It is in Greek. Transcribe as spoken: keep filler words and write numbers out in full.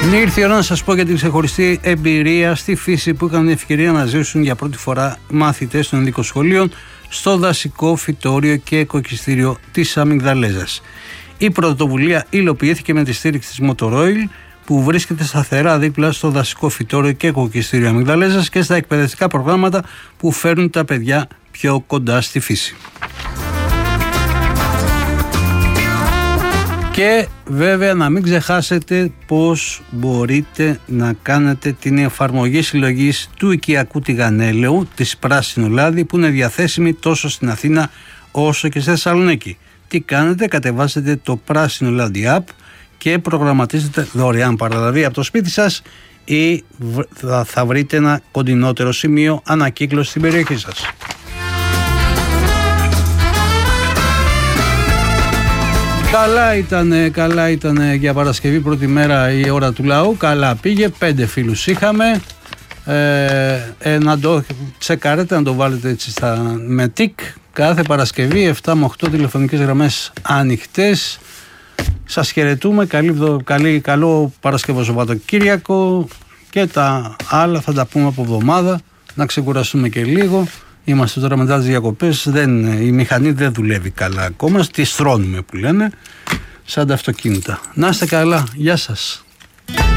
Ήρθε η ώρα να σας πω για την ξεχωριστή εμπειρία στη φύση που είχαν την ευκαιρία να ζήσουν για πρώτη φορά μαθητές των ειδικών σχολείων στο δασικό φυτόριο και οικοκυστήριο της Αμυγδαλέζας. Η πρωτοβουλία υλοποιήθηκε με τη στήριξη της Motoroil, που βρίσκεται σταθερά δίπλα στο δασικό φυτόριο και οικοκυστήριο Αμυγδαλέζας και στα εκπαιδευτικά προγράμματα που φέρνουν τα παιδιά πιο κοντά στη φύση. Και βέβαια να μην ξεχάσετε πώς μπορείτε να κάνετε την εφαρμογή συλλογής του οικιακού τηγανέλαιου της Πράσινο Λάδι, που είναι διαθέσιμη τόσο στην Αθήνα όσο και στη Θεσσαλονίκη. Τι κάνετε? Κατεβάσετε το Πράσινο Λάδι app και προγραμματίζετε δωρεάν παραλαβή από το σπίτι σας ή θα βρείτε ένα κοντινότερο σημείο ανακύκλωση στην περιοχή σας. Καλά ήτανε, καλά ήτανε για Παρασκευή, πρώτη μέρα η ώρα του λαού. Καλά πήγε, πέντε φίλους είχαμε. Ε, ε, να το τσεκάρετε, να το βάλετε έτσι στα, με τικ. Κάθε Παρασκευή επτά με οκτώ τηλεφωνικές γραμμές ανοιχτές. Σας χαιρετούμε, καλή, καλή, καλό Παρασκευό Σαββατοκύριακο και τα άλλα θα τα πούμε από εβδομάδα, να ξεκουραστούμε και λίγο. Είμαστε τώρα μετά τις διακοπές, δεν, η μηχανή δεν δουλεύει καλά ακόμα, τη στρώνουμε που λένε, σαν τα αυτοκίνητα. Να είστε καλά, γεια σας.